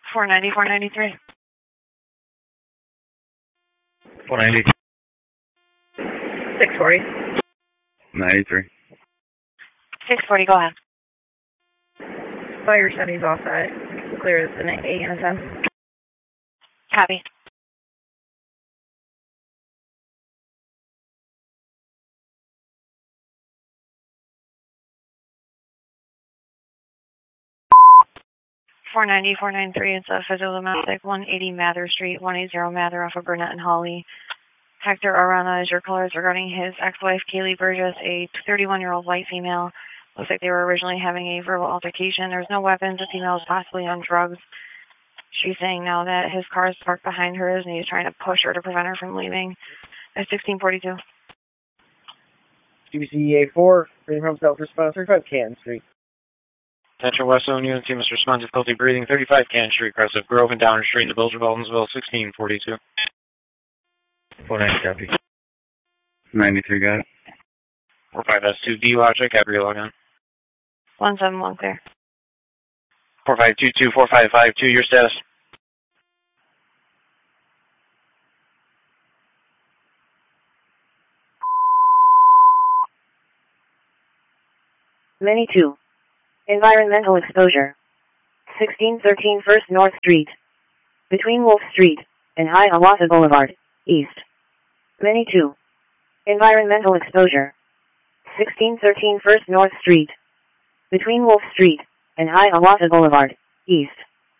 490, 493. 490. 640. 93. 640, go ahead. Fire settings offset. Clear as an 8 and a 10. Copy. $490, 493. It's a physical domestic, 180 Mather Street, 180 Mather off of Burnett and Hawley. Hector Arana is your callers regarding his ex-wife, Kaylee Burgess, a 31-year-old white female. Looks like they were originally having a verbal altercation. There's no weapons. The female is possibly on drugs. She's saying now that his car is parked behind hers and he's trying to push her to prevent her from leaving. At 1642. GBC A4, Freedom from Self-Response, 35 Canton Street. Attention West Zone Unity must respond to difficulty breathing, 35 Canton Street, Crescent Grove and Downer Street in the Village of Eldonsville, 1642. 490 copy. 93 got it. 45S2D Logic, Gabriel again. 171 clear. 4522, 4552, your status. Many 2. Environmental exposure. 1613 First North Street. Between Wolf Street and Hiawatha Boulevard, East. Many 2. Environmental exposure. 1613 First North Street. Between Wolf Street and Hiawatha Boulevard, East.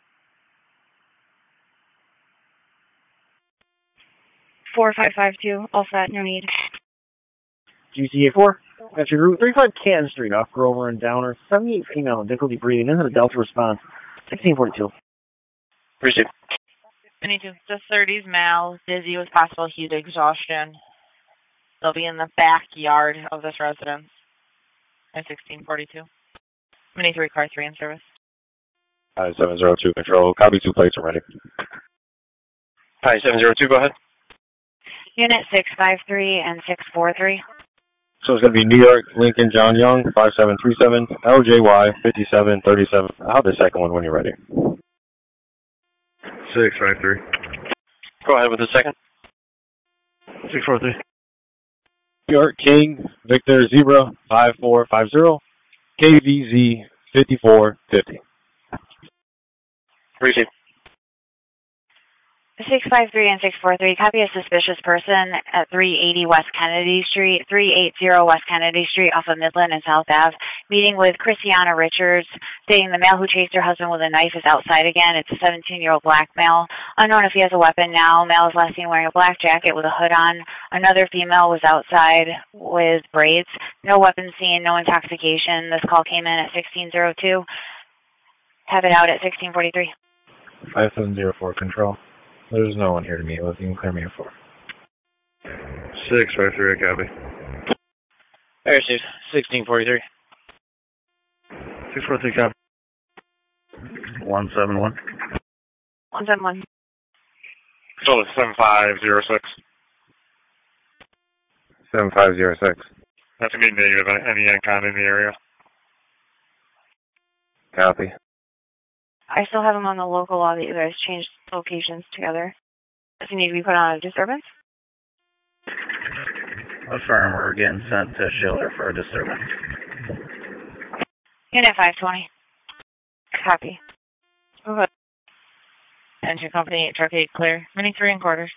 $4552, all set, no need. GBC A4, that's your route, 35 Canton Street, off Grover and Downer, 78 female, difficulty breathing, into the Delta response, 1642. Receive. 22, just 30s male, dizzy with possible heat exhaustion. They'll be in the backyard of this residence at 1642. Mini 3, car 3 in service. 702 control, copy 2 plates are ready. Hi, 702, go ahead. Unit 653 and 643. So it's going to be New York, Lincoln, John Young, 5737, LJY, 5737. I'll have the second one when you're ready. 653. Go ahead with the second. 643. New York, King, Victor, Zebra, 5450, KVZ, 5450. Receive. 653 and 643, copy a suspicious person at 380 West Kennedy Street, 380 West Kennedy Street off of Midland and South Ave, meeting with Christiana Richards, stating the male who chased her husband with a knife is outside again. It's a 17-year-old black male. Unknown if he has a weapon now. Male is last seen wearing a black jacket with a hood on. Another female was outside with braids. No weapon seen, no intoxication. This call came in at 1602. Have it out at 1643. 5704 control. There's no one here to meet with. You can clear me at 4. 653, copy. I received. 1643. 643, copy. 171. 171. So 7506. 7506. That's a meeting that you have any Encon in the area. Copy. I still have them on the local law that you guys changed locations together. Does he need to be put on a disturbance? Affirm, we're getting sent to Schiller for a disturbance. Unit 520. Copy. Okay. Engine company, truck 8 clear. Mini 3 and quarters.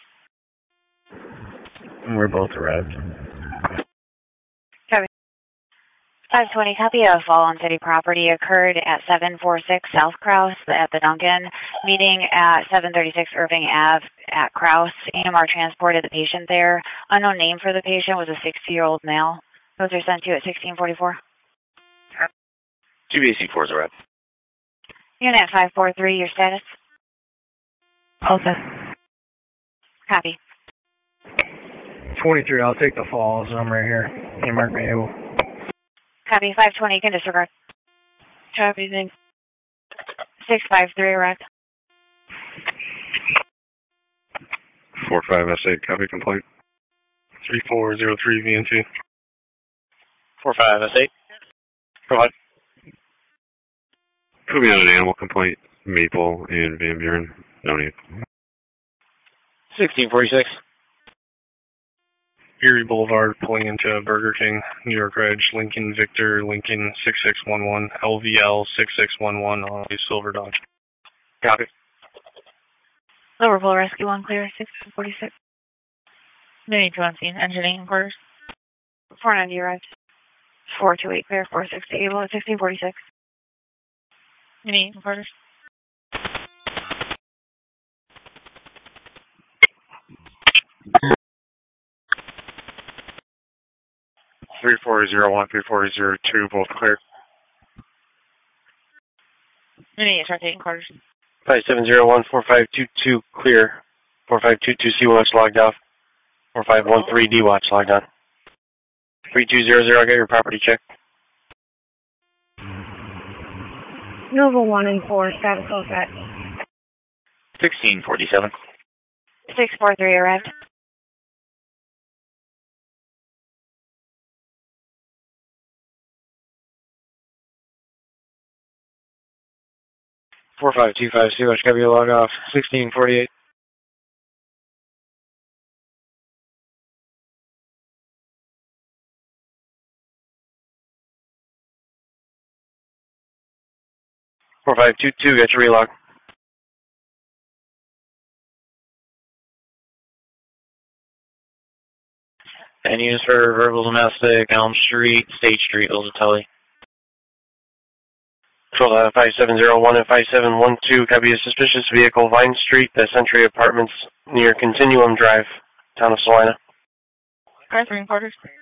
We're both arrived. Copy. 520, copy of fall on city property occurred at 746 South Krause at the Duncan. Meeting at 736 Irving Ave at Krause. AMR transported the patient there. Unknown name for the patient was a 60-year-old male. Those are sent to you at 1644. 2 AC4s are up. Unit 543, your status? Okay. Copy. 23, I'll take the falls, I'm right here. Hey, Mark Mayhew. Copy. 520, you can disregard. Copy, thanks. 653, erect. 45S8, copy complaint. 3403 VNT. 45S8. Go ahead. Put me on an animal complaint. Maple and Van Buren. No need. 1646. Erie Boulevard pulling into Burger King, New York Reg, Lincoln Victor, Lincoln 6611, LVL 6611 on a Silver Dodge. Copy. Liverpool Rescue 1 clear, 1646. Mini 2 on scene, engineering quarters. 490 arrived. 428 clear, 460 able at 1646. Mini quarters. Three 3401, 3402, both clear. Mini start taking quarters. 5701, 4522 clear. 4522 C watch logged off. 4513 D watch logged on. 3200, I'll get your property check. Nova 1 and 4, status all set. 1647. 643 arrived. Four 4525 C watch, got your log off. 1648. Four 4522, got your relog. And units for verbal domestic, Elm Street, State Street, Ilzatelli. Control 5701 and 5712, copy a suspicious vehicle, Vine Street, the Century Apartments near Continuum Drive, town of Salina. Car 3 quarters.